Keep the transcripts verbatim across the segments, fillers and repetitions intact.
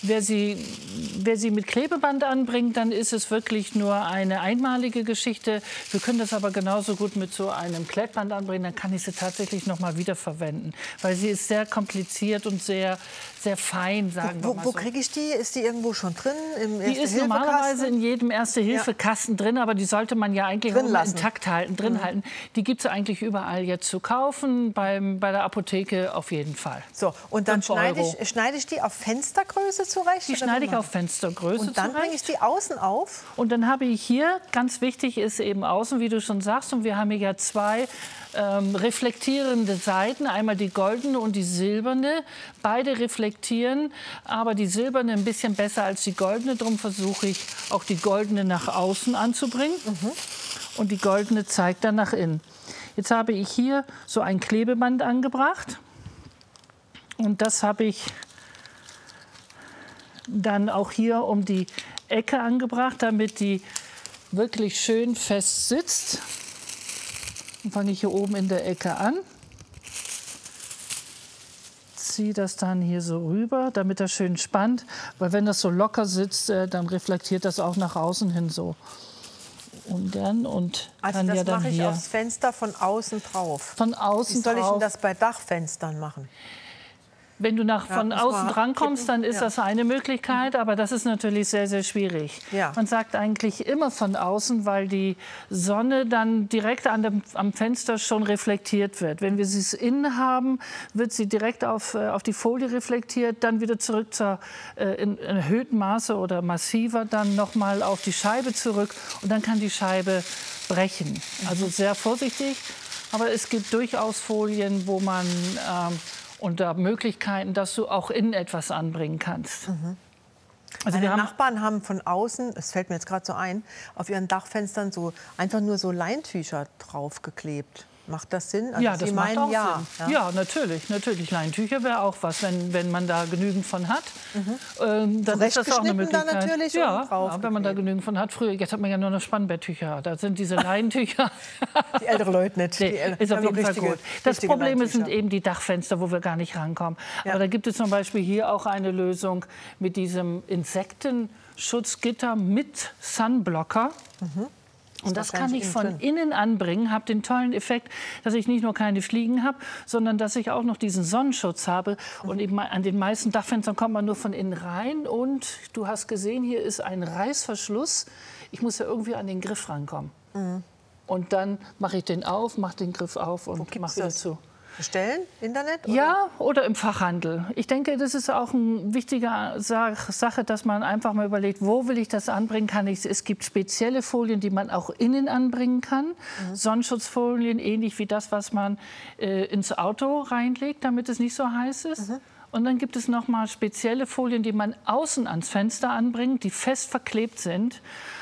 wer sie, wer sie mit Klebeband anbringt, dann ist es wirklich nur eine einmalige Geschichte. Wir können das aber genauso gut mit so einem Klettband anbringen. Dann kann ich sie tatsächlich noch mal wiederverwenden, weil sie ist sehr kompliziert und sehr, sehr fein, sagen wo, wir mal Wo so. kriege ich die? Ist die irgendwo schon drin? Im Die ist normalerweise in jedem Erste-Hilfe-Kasten ja. drin, aber die sollte man ja eigentlich drin auch lassen. intakt halten, drin mhm. halten. Die gibt es eigentlich überall jetzt zu kaufen, beim, bei der Apotheke auf jeden Fall. So, und dann schneide ich, schneide ich die auf Fenstergröße zurecht? Die schneide ich auf Fenstergröße zurecht. Und dann bringe ich die außen auf? Und dann habe ich hier, ganz wichtig ist eben außen, wie du schon sagst, und wir haben hier ja zwei ähm, reflektierende Seiten, einmal die goldene und die silberne. Beide reflektieren, aber die silberne ein bisschen besser als die goldene. Darum versuche ich auch die goldene nach außen anzubringen. Mhm. Und die goldene zeigt dann nach innen. Jetzt habe ich hier so ein Klebeband angebracht. Und das habe ich dann auch hier um die Ecke angebracht, damit die wirklich schön fest sitzt. Dann fange ich hier oben in der Ecke an. Ziehe das dann hier so rüber, damit das schön spannt. Weil wenn das so locker sitzt, dann reflektiert das auch nach außen hin so. Und dann und also kann das ja dann mache ich hier aufs Fenster von außen drauf. Von außen Wie soll ich drauf. denn das bei Dachfenstern machen? Wenn du nach, von ja, außen drankommst, dann ist ja. das eine Möglichkeit, aber das ist natürlich sehr, sehr schwierig. Ja. Man sagt eigentlich immer von außen, weil die Sonne dann direkt an dem, am Fenster schon reflektiert wird. Wenn wir sie es innen haben, wird sie direkt auf, auf die Folie reflektiert, dann wieder zurück zur, äh, in, in erhöhtem Maße oder massiver, dann noch mal auf die Scheibe zurück und dann kann die Scheibe brechen. Also sehr vorsichtig, aber es gibt durchaus Folien, wo man ähm, unter Möglichkeiten, dass du auch innen etwas anbringen kannst. Mhm. Also Meine wir haben Nachbarn haben von außen, es fällt mir jetzt gerade so ein, auf ihren Dachfenstern so einfach nur so Leintücher draufgeklebt. Macht das Sinn? Also ja, Sie das meinen, macht auch ja, Sinn. Ja, ja natürlich, natürlich. Leintücher wäre auch was, wenn, wenn man da genügend von hat. Mhm. Ähm, dann ist das auch eine Möglichkeit. Dann natürlich ja, ja, wenn man da genügend von hat. Früher, jetzt hat man ja nur noch Spannbetttücher. Da sind diese Leintücher. Die ältere Leute nicht. Nee, die Äl ist auf jeden Fall gut. Das Problem Leintücher. sind eben die Dachfenster, wo wir gar nicht rankommen. Ja. Aber da gibt es zum Beispiel hier auch eine Lösung mit diesem Insektenschutzgitter mit Sunblocker. Mhm. Und das kann ich von innen anbringen, habe den tollen Effekt, dass ich nicht nur keine Fliegen habe, sondern dass ich auch noch diesen Sonnenschutz habe. Und eben an den meisten Dachfenstern kommt man nur von innen rein. Und du hast gesehen, hier ist ein Reißverschluss. Ich muss ja irgendwie an den Griff rankommen. Mhm. Und dann mache ich den auf, mache den Griff auf und mache wieder zu. Bestellen? Internet? Oder? Ja, oder im Fachhandel. Ich denke, das ist auch eine wichtige Sache, dass man einfach mal überlegt, wo will ich das anbringen? Kann ich, es gibt spezielle Folien, die man auch innen anbringen kann. Mhm. Sonnenschutzfolien, ähnlich wie das, was man äh, ins Auto reinlegt, damit es nicht so heiß ist. Mhm. Und dann gibt es noch mal spezielle Folien, die man außen ans Fenster anbringt, die fest verklebt sind.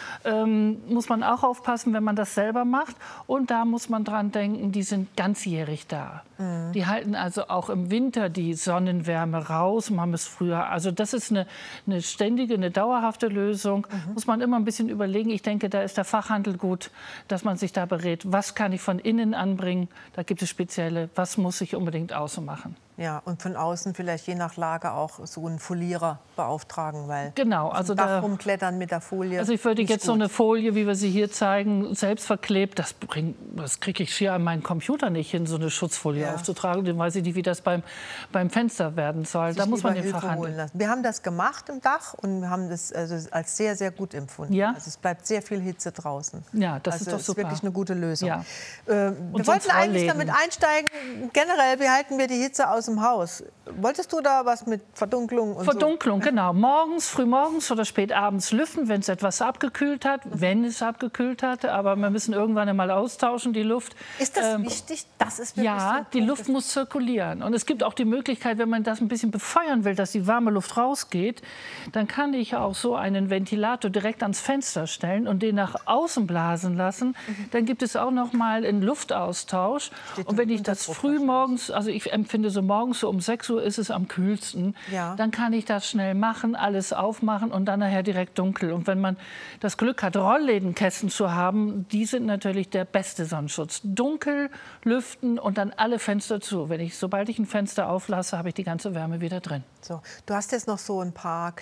Ähm, muss man auch aufpassen, wenn man das selber macht. Und da muss man dran denken, die sind ganzjährig da. Mhm. Die halten also auch im Winter die Sonnenwärme raus. Man muss früher, also das ist eine, eine ständige, eine dauerhafte Lösung. Mhm. Muss man immer ein bisschen überlegen. Ich denke, da ist der Fachhandel gut, dass man sich da berät. Was kann ich von innen anbringen? Da gibt es spezielle. Was muss ich unbedingt außen machen? Ja, und von außen vielleicht je nach Lage auch so einen Folierer beauftragen, weil genau, also Dach da rumklettern mit der Folie. Also ich würde jetzt gut. so eine Folie, wie wir sie hier zeigen, selbst verklebt, das, das kriege ich hier an meinen Computer nicht hin, so eine Schutzfolie ja. aufzutragen. Dann weiß ich nicht, wie das beim, beim Fenster werden soll. Sich da muss man den Hilfe Fachhandel. holen lassen. Wir haben das gemacht im Dach und wir haben das also als sehr, sehr gut empfunden. Ja? Also es bleibt sehr viel Hitze draußen. Ja, das also ist doch super. Das ist wirklich eine gute Lösung. Ja. Äh, wir wollten eigentlich damit einsteigen, generell, wie halten wir die Hitze aus dem Haus? Wolltest du da was mit Verdunklung und Verdunklung, so? genau. Morgens, frühmorgens oder spät abends lüften, wenn es etwas abgekühlt hat, wenn es abgekühlt hat. Aber wir müssen irgendwann einmal austauschen, die Luft. Ist das ähm, wichtig? Das ist wirklich ja, so die Luft muss zirkulieren. Und es gibt auch die Möglichkeit, wenn man das ein bisschen befeuern will, dass die warme Luft rausgeht, dann kann ich auch so einen Ventilator direkt ans Fenster stellen und den nach außen blasen lassen. Mhm. Dann gibt es auch noch mal einen Luftaustausch. Steht und wenn ich das früh morgens, also ich empfinde so morgens so um sechs Uhr ist es am kühlsten, ja. dann kann ich das schnell machen, alles aufmachen und dann nachher direkt dunkel. Und wenn man das Glück hat, Rolllädenkästen zu haben, die sind natürlich der beste Sonnenschutz. Dunkel, lüften und dann alle Fenster zu. Wenn ich, sobald ich ein Fenster auflasse, habe ich die ganze Wärme wieder drin. So, du hast jetzt noch so ein paar